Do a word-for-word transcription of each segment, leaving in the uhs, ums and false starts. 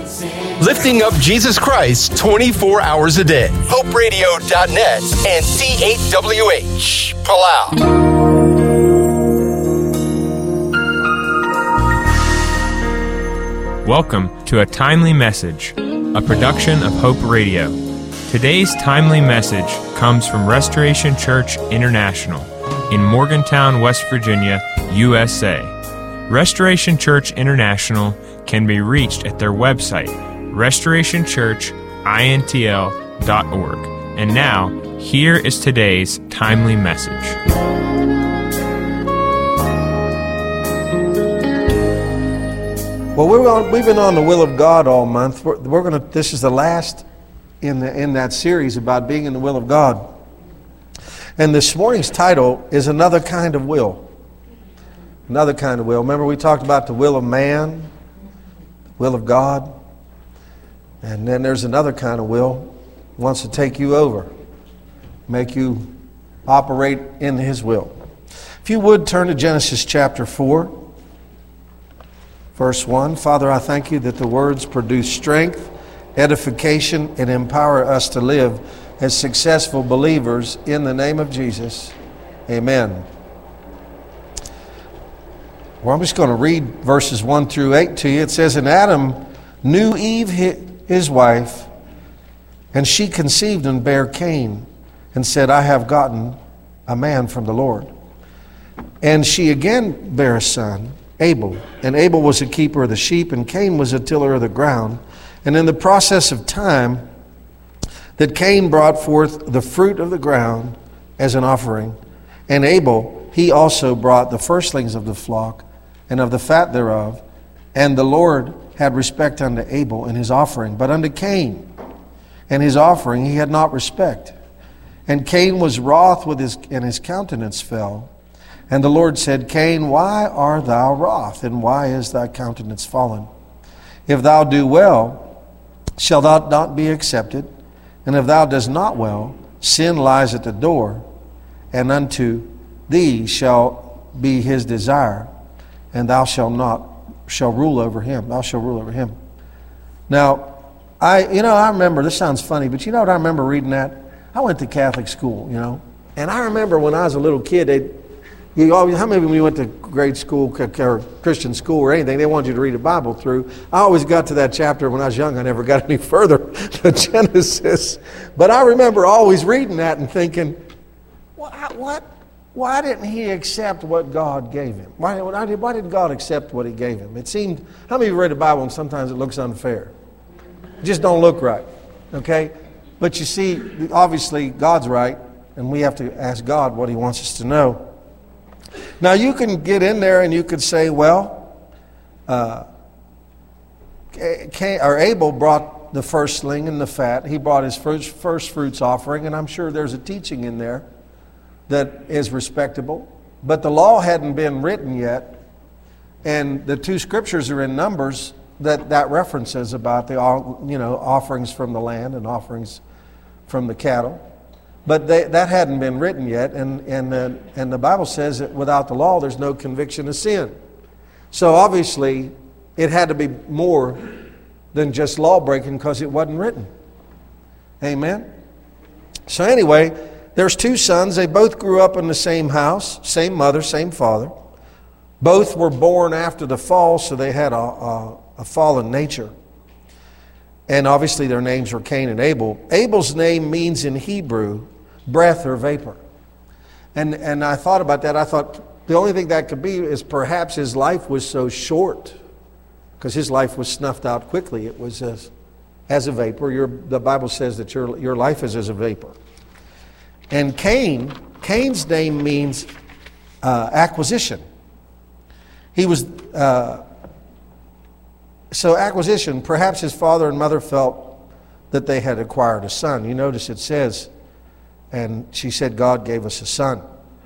Lifting up Jesus Christ twenty-four hours a day. Hope Radio dot net and C eight W H, Palau. Welcome to A Timely Message, a production of Hope Radio. Today's timely message comes from Restoration Church International in Morgantown, West Virginia, U S A. Restoration Church International can be reached at their website, restoration church intl dot org. And now, here is today's timely message. Well, we're on, we've been on the will of God all month. We're, we're going to. This is the last in the in that series about being in the will of God. And this morning's title is Another Kind of Will. Another kind of will. Remember, we talked about the will of man, the will of God, and then there's another kind of will. Wants to take you over, make you operate in His will. If you would turn to Genesis chapter four. Verse one, Father, I thank you that the words produce strength, edification, and empower us to live as successful believers in the name of Jesus. Amen. Well, I'm just going to read verses one through eight to you. It says, And Adam knew Eve his wife, and she conceived and bare Cain, and said, I have gotten a man from the Lord. And she again bare a son, Abel. And Abel was a keeper of the sheep, and Cain was a tiller of the ground. And in the process of time, that Cain brought forth the fruit of the ground as an offering. And Abel, he also brought the firstlings of the flock and of the fat thereof. And the Lord had respect unto Abel and his offering, but unto Cain and his offering he had not respect. And Cain was wroth with his, and his countenance fell. And the Lord said, Cain, why art thou wroth, and why is thy countenance fallen? If thou do well, shall thou not be accepted? And if thou dost not well, sin lies at the door, and unto thee shall be his desire, and thou shalt not shall rule over him. Thou shalt rule over him. Now, I you know, I remember, this sounds funny, but you know what I remember reading that? I went to Catholic school, you know, and I remember when I was a little kid, they You always, how many of you went to grade school or Christian school or anything? They wanted you to read the Bible through. I always got to that chapter when I was young. I never got any further to Genesis. But I remember always reading that and thinking, what, what, why didn't he accept what God gave him? Why, why, did, why did God accept what he gave him? It seemed, how many of you read the Bible and sometimes it looks unfair? It just don't look right, okay? But you see, obviously God's right, and we have to ask God what he wants us to know. Now you can get in there and you could say, well, uh, Cain, or Abel brought the firstling and the fat. He brought his first, first fruits offering, and I'm sure there's a teaching in there that is respectable. But the law hadn't been written yet, and the two scriptures are in Numbers that that references about the you know offerings from the land and offerings from the cattle. But they, that hadn't been written yet, and and uh, and the Bible says that without the law, there's no conviction of sin. So obviously, it had to be more than just law breaking because it wasn't written. Amen. So anyway, there's two sons. They both grew up in the same house, same mother, same father. Both were born after the fall, so they had a, a, a fallen nature. And obviously, their names were Cain and Abel. Abel's name means in Hebrew breath or vapor. And and I thought about that. I thought the only thing that could be is perhaps his life was so short, because his life was snuffed out quickly. It was as, as a vapor. Your, the Bible says that your, your life is as a vapor. And Cain, Cain's name means uh, acquisition. He was, uh, so acquisition, perhaps his father and mother felt that they had acquired a son. You notice it says, and she said, God gave us a son.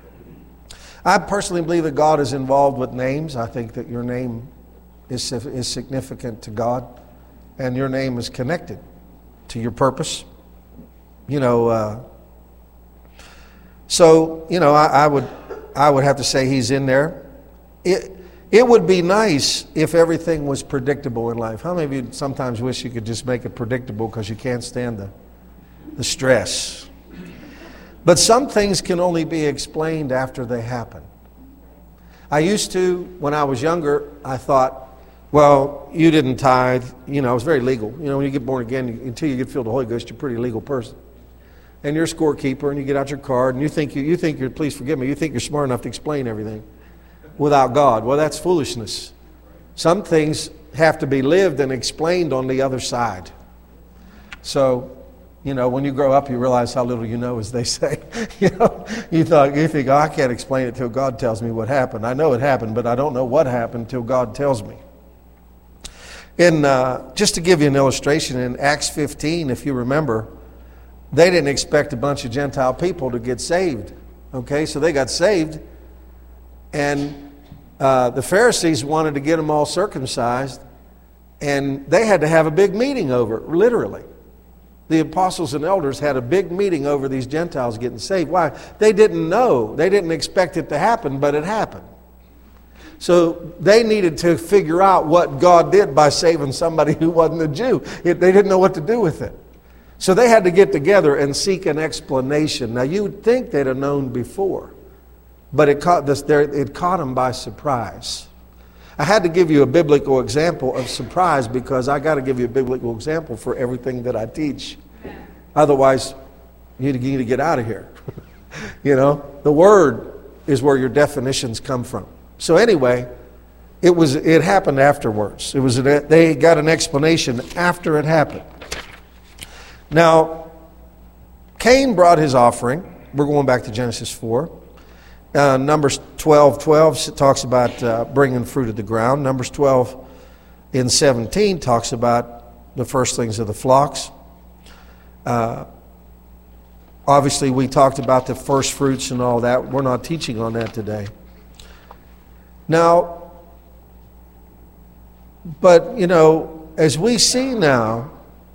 I personally believe that God is involved with names. I think that your name is, is significant to God, and your name is connected to your purpose. You know, uh, so, you know, I, I would I would have to say he's in there. It, It would be nice if everything was predictable in life. How many of you sometimes wish you could just make it predictable because you can't stand the, the stress? But some things can only be explained after they happen. I used to, when I was younger, I thought, well, you didn't tithe. You know, it was very legal. You know, when you get born again, you, until you get filled with the Holy Ghost, you're a pretty legal person. And you're a scorekeeper, and you get out your card, and you think, you, you think you're, please forgive me, you think you're smart enough to explain everything without God. Well, that's foolishness. Some things have to be lived and explained on the other side. So, you know, when you grow up, you realize how little you know, as they say. you know, you thought you think, oh, I can't explain it till God tells me what happened. I know it happened, but I don't know what happened till God tells me. In uh, just to give you an illustration, in Acts fifteen, if you remember, they didn't expect a bunch of Gentile people to get saved. Okay, so they got saved, and uh, the Pharisees wanted to get them all circumcised, and they had to have a big meeting over it, literally. The apostles and elders had a big meeting over these Gentiles getting saved. Why? They didn't know. They didn't expect it to happen, but it happened. So they needed to figure out what God did by saving somebody who wasn't a Jew. It, they didn't know what to do with it. So they had to get together and seek an explanation. Now, you would think they'd have known before, but it caught, this, it caught them by surprise. I had to give you a biblical example of surprise because I got to give you a biblical example for everything that I teach. Otherwise, you need to get out of here. You know, the Word is where your definitions come from. So anyway, it was it happened afterwards. It was they got an explanation after it happened. Now, Cain brought his offering. We're going back to Genesis four. Uh, Numbers twelve twelve talks about uh, bringing fruit of the ground. Numbers twelve in seventeen talks about the firstlings of the flocks. Uh, obviously, we talked about the first fruits and all that. We're not teaching on that today. Now, but, you know, as we see now,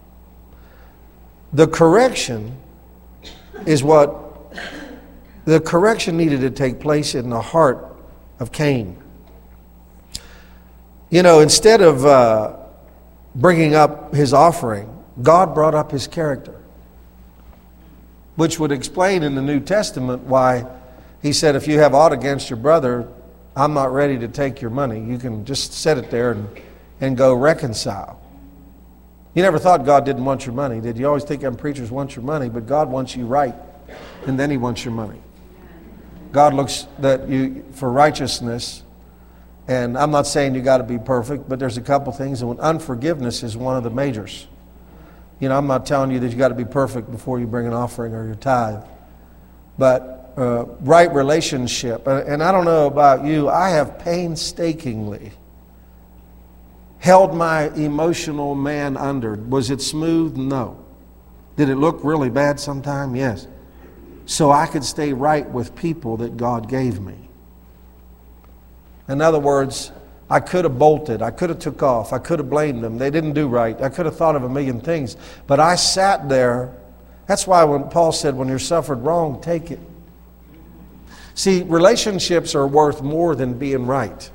the correction is what, the correction needed to take place in the heart of Cain. You know, instead of uh, bringing up his offering, God brought up his character, which would explain in the New Testament why he said, if you have aught against your brother, I'm not ready to take your money. You can just set it there and, and go reconcile. You never thought God didn't want your money, did you? Always think them preachers want your money, but God wants you right, and then he wants your money. God looks that you for righteousness, and I'm not saying you got to be perfect, but there's a couple things, and unforgiveness is one of the majors. You know, I'm not telling you that you got to be perfect before you bring an offering or your tithe, but Uh, right relationship. And I don't know about you, I have painstakingly held my emotional man under. Was it smooth? No. Did it look really bad sometime? Yes. So I could stay right with people that God gave me. In other words, I could have bolted. I could have took off. I could have blamed them. They didn't do right. I could have thought of a million things. But I sat there. That's why when Paul said, when you're suffered wrong, take it. See, relationships are worth more than being right.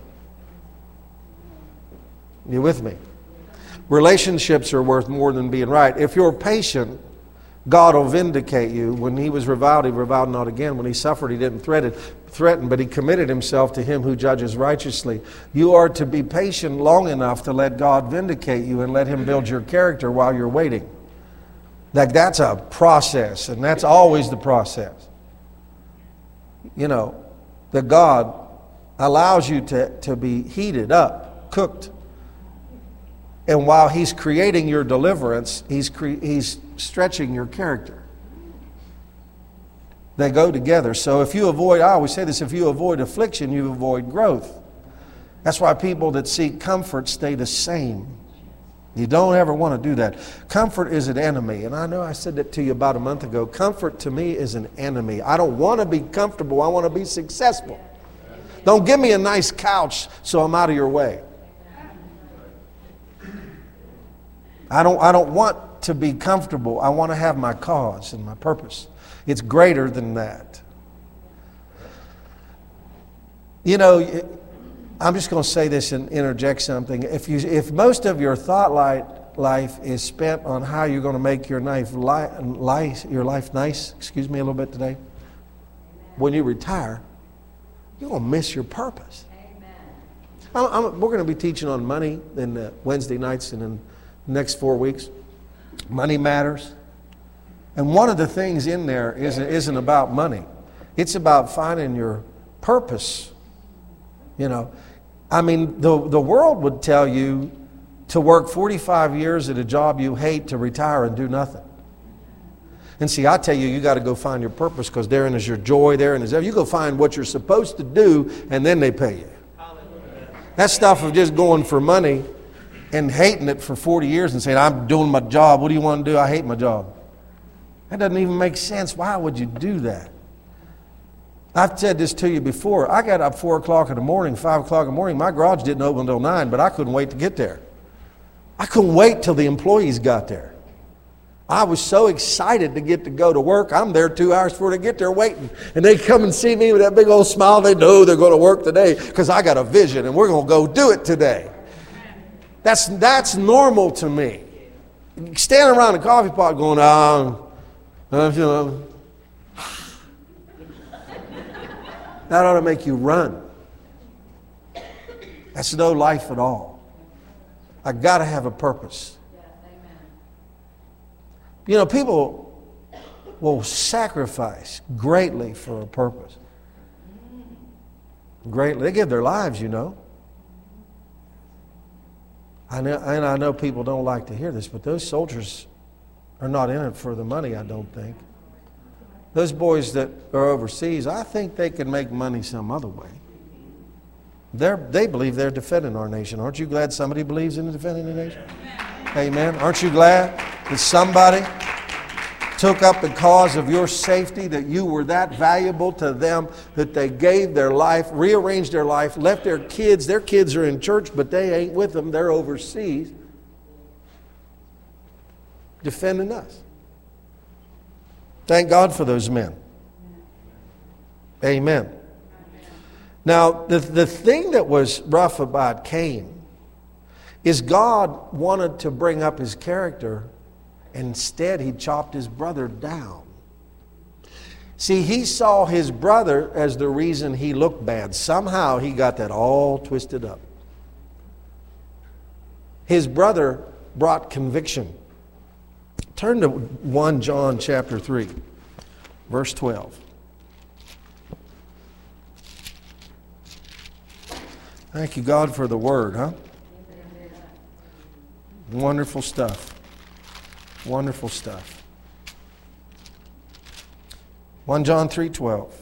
You with me? Relationships are worth more than being right. If you're patient, God will vindicate you. When he was reviled, he reviled not again. When he suffered, he didn't threaten, threaten, but he committed himself to him who judges righteously. You are to be patient long enough to let God vindicate you and let him build your character while you're waiting. Like that's a process, and that's always the process. You know, that God allows you to, to be heated up, cooked. And while he's creating your deliverance, he's cre- he's stretching your character. They go together. So if you avoid, I always say this, if you avoid affliction, you avoid growth. That's why people that seek comfort stay the same. You don't ever want to do that. Comfort is an enemy. And I know I said that to you about a month ago. Comfort to me is an enemy. I don't want to be comfortable. I want to be successful. Don't give me a nice couch so I'm out of your way. I don't, I don't want to be comfortable. I want to have my cause and my purpose. It's greater than that. You know, I'm just going to say this and interject something. If you, if most of your thought life, life is spent on how you're going to make your life, life, your life nice, excuse me a little bit today, when you retire, you're going to miss your purpose. I'm, I'm, we're going to be teaching on money in uh, Wednesday nights and in the next four weeks. Money matters. And one of the things in there isn't, isn't about money. It's about finding your purpose. You know, I mean, the, the world would tell you to work forty-five years at a job you hate to retire and do nothing. And see, I tell you, you got to go find your purpose, because therein is your joy, therein is everything. You go find what you're supposed to do, and then they pay you. That stuff of just going for money and hating it for forty years and saying, I'm doing my job. What do you want to do? I hate my job. That doesn't even make sense. Why would you do that? I've said this to you before. I got up four o'clock in the morning, five o'clock in the morning. My garage didn't open until nine, but I couldn't wait to get there. I couldn't wait till the employees got there. I was so excited to get to go to work. I'm there two hours before they get there waiting. And they come and see me with that big old smile. They know they're going to work today because I got a vision and we're going to go do it today. That's, that's normal to me. Standing around the coffee pot going, um, uh, you know, that ought to make you run. That's no life at all. I got to have a purpose. You know, people will sacrifice greatly for a purpose. Greatly. They give their lives, you know. I know, and I know people don't like to hear this, but those soldiers are not in it for the money, I don't think. Those boys that are overseas, I think they can make money some other way. They're, they believe they're defending our nation. Aren't you glad somebody believes in defending the nation? Amen. Aren't you glad that somebody took up the cause of your safety, that you were that valuable to them, that they gave their life, rearranged their life, left their kids. Their kids are in church, but they ain't with them. They're overseas defending us. Thank God for those men. Amen. Now, the, the thing that was rough about Cain is God wanted to bring up his character. Instead, he chopped his brother down. See, he saw his brother as the reason he looked bad. Somehow he got that all twisted up. His brother brought conviction. Turn to First John chapter three, verse twelve. Thank you, God, for the word, huh? Wonderful stuff. Wonderful stuff. First John three twelve.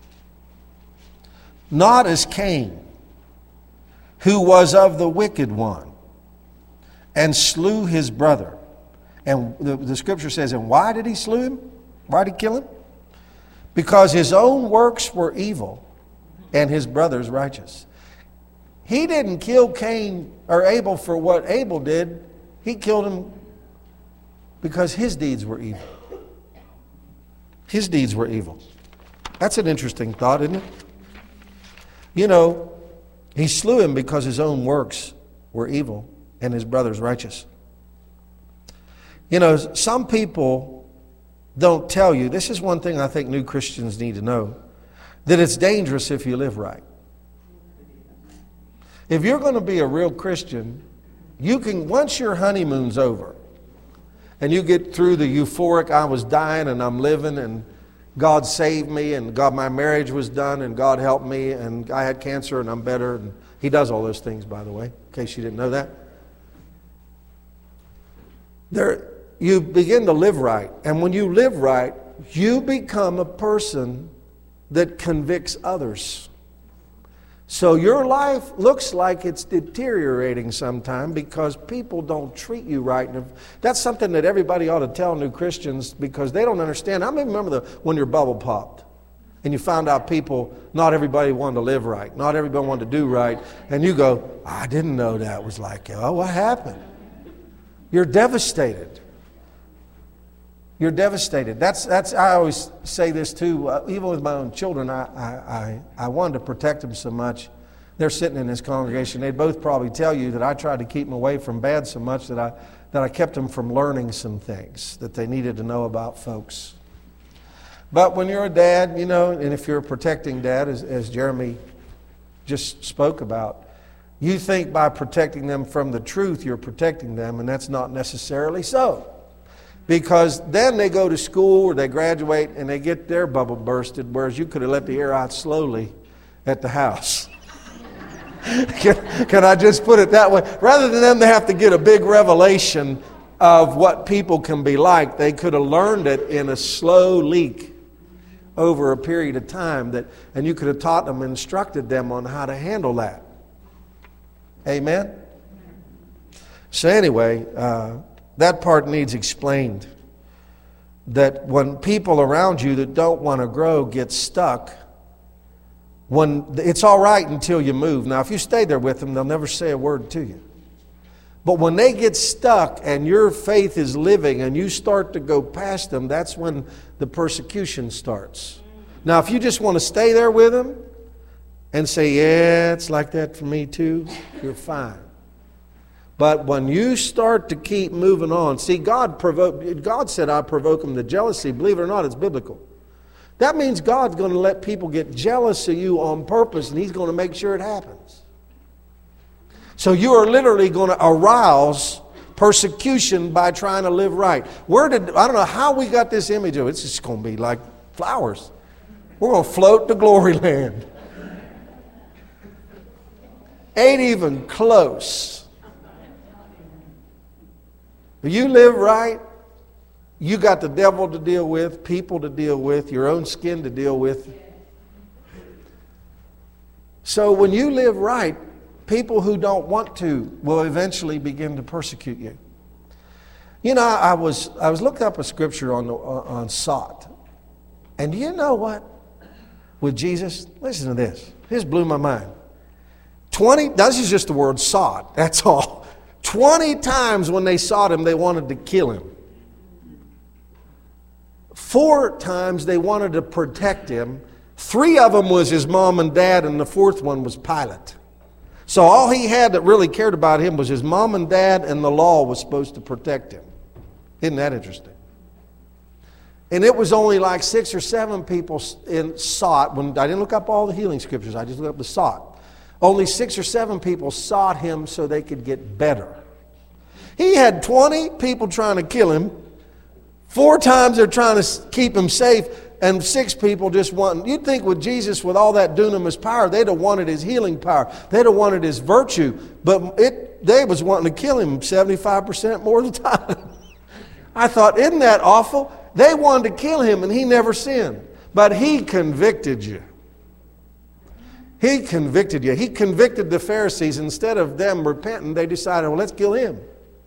Not as Cain, who was of the wicked one, and slew his brother. And the, the scripture says, and why did he slew him? Why did he kill him? Because his own works were evil, and his brother's righteous. He didn't kill Cain or Abel for what Abel did. He killed him because his deeds were evil. His deeds were evil. That's an interesting thought, isn't it? You know, he slew him because his own works were evil and his brother's righteous. You know, some people don't tell you, this is one thing I think new Christians need to know, that it's dangerous if you live right. If you're going to be a real Christian, you can, once your honeymoon's over, and you get through the euphoric, I was dying and I'm living and God saved me and God, my marriage was done and God helped me and I had cancer and I'm better. And he does all those things, by the way, in case you didn't know that. There, you begin to live right. And when you live right, you become a person that convicts others. So your life looks like it's deteriorating sometime because people don't treat you right. And that's something that everybody ought to tell new Christians because they don't understand. I remember the, when your bubble popped and you found out people, not everybody wanted to live right. Not everybody wanted to do right. And you go, I didn't know that was like, oh, what happened? You're devastated. You're devastated. That's, that's, I always say this too, uh, even with my own children, I, I, I, I wanted to protect them so much They're sitting in this congregation. They'd both probably tell you that I tried to keep them away from bad so much that I, that I kept them from learning some things that they needed to know about folks. But when you're a dad, you know, and if you're a protecting dad, as, as Jeremy just spoke about, you think by protecting them from the truth, you're protecting them, and that's not necessarily so. Because then they go to school or they graduate and they get their bubble bursted, whereas you could have let the air out slowly at the house. can, can I just put it that way? Rather than them to have to get a big revelation of what people can be like, they could have learned it in a slow leak over a period of time, that, and you could have taught them, instructed them on how to handle that. Amen? So anyway, uh, that part needs explained. That when people around you that don't want to grow get stuck, when it's all right until you move. Now, if you stay there with them, they'll never say a word to you. But when they get stuck and your faith is living and you start to go past them, that's when the persecution starts. Now, if you just want to stay there with them and say, yeah, it's like that for me too, you're fine. But when you start to keep moving on, see, God provoked, God said, I provoke them to jealousy. Believe it or not, it's biblical. That means God's going to let people get jealous of you on purpose, and He's going to make sure it happens. So you are literally going to arouse persecution by trying to live right. Where did, I don't know how we got this image of it. It's just going to be like flowers. We're going to float to glory land. Ain't even close. If you live right, you got the devil to deal with, people to deal with, your own skin to deal with. So when you live right, people who don't want to will eventually begin to persecute you. You know, I was I was looking up a scripture on the, on Sot, and do you know what? With Jesus, listen to this. This blew my mind. Twenty. This is just the word Sot. That's all. Twenty times when they sought him, they wanted to kill him. Four times they wanted to protect him. Three of them was his mom and dad, and the fourth one was Pilate. So all he had that really cared about him was his mom and dad, and the law was supposed to protect him. Isn't that interesting? And it was only like six or seven people in sought. When I didn't look up all the healing scriptures, I just looked up the sought. Only six or seven people sought him so they could get better. He had twenty people trying to kill him. Four times they're trying to keep him safe, and six people just want. You'd think with Jesus, with all that dunamis power, they'd have wanted his healing power. They'd have wanted his virtue. But it, they was wanting to kill him seventy-five percent more of the time. I thought, isn't that awful? They wanted to kill him, and he never sinned. But he convicted you. He convicted you. He convicted the Pharisees. Instead of them repenting, they decided, well, let's kill him.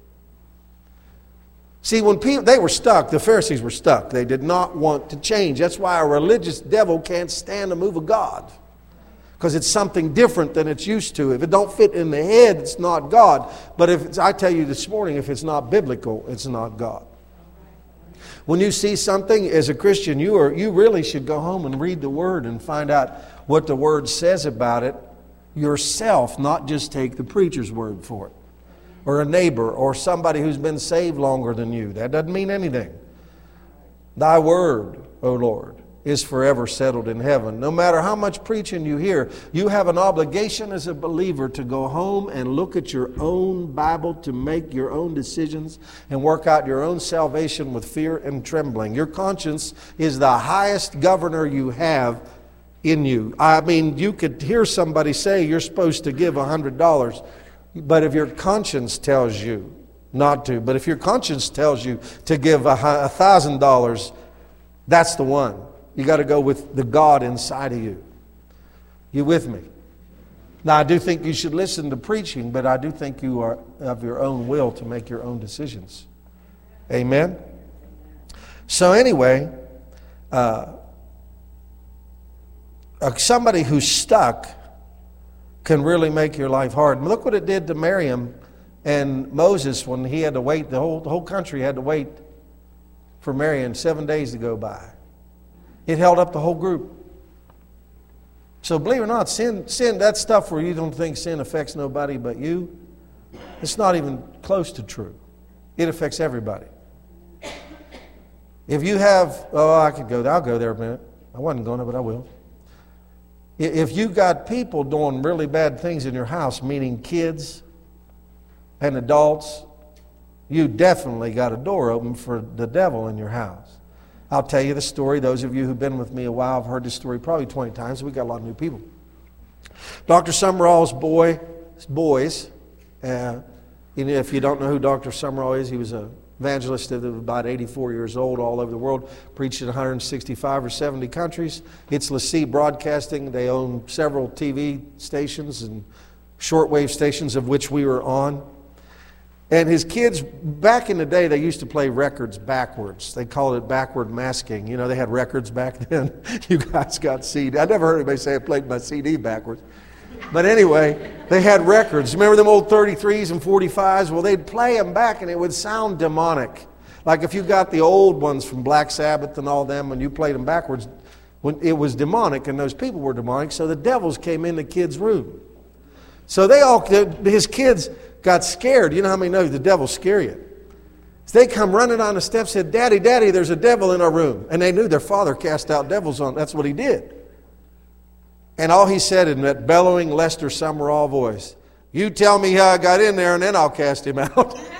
See, when people, they were stuck, the Pharisees were stuck. They did not want to change. That's why a religious devil can't stand the move of God. Because it's something different than it's used to. If it don't fit in the head, it's not God. But if it's, I tell you this morning, if it's not biblical, it's not God. When you see something as a Christian, you are you really should go home and read the Word and find out what the Word says about it yourself, not just take the preacher's word for it. Or a neighbor, or somebody who's been saved longer than you. That doesn't mean anything. Thy word, O Lord, is forever settled in heaven. No matter how much preaching you hear, you have an obligation as a believer to go home and look at your own Bible, to make your own decisions and work out your own salvation with fear and trembling. Your conscience is the highest governor you have in you. I mean, you could hear somebody say you're supposed to give one hundred dollars. But if your conscience tells you not to, but if your conscience tells you to give a thousand dollars, that's the one. You got to go with the God inside of you. You with me? Now, I do think you should listen to preaching, but I do think you are of your own will to make your own decisions. Amen? So anyway, uh, somebody who's stuck can really make your life hard. Look what it did to Miriam and Moses when he had to wait. The whole, the whole country had to wait for Miriam seven days to go by. It held up the whole group. So believe it or not, sin, sin, that stuff where you don't think sin affects nobody but you, it's not even close to true. It affects everybody. If you have, oh, I could go there, I'll go there a minute. I wasn't going to, but I will. If you got people doing really bad things in your house, meaning kids and adults, you definitely got a door open for the devil in your house. I'll tell you the story. Those of you who've been with me a while have heard this story probably twenty times. We got a lot of new people. Doctor Summerall's boy, boys, uh, if you don't know who Doctor Summerall is, he was a evangelist that was about eighty-four years old all over the world, preached in one hundred sixty-five or seventy countries. It's LaCie Broadcasting. They own several T V stations and shortwave stations, of which we were on. And his kids, back in the day, they used to play records backwards. They called it backward masking. You know, they had records back then. You guys got C D. I never heard anybody say I played my C D backwards. But anyway, they had records. Remember them old thirty-threes and forty-fives? Well, they'd play them back and it would sound demonic. Like if you got the old ones from Black Sabbath and all them and you played them backwards, when it was demonic and those people were demonic, so the devils came in the kids' room. So they all, his kids got scared. You know how many know the devils scare you? So they come running on the steps and said, Daddy, Daddy, there's a devil in our room. And they knew their father cast out devils on. That's what he did. And all he said in that bellowing Lester Summerall voice, you tell me how I got in there and then I'll cast him out.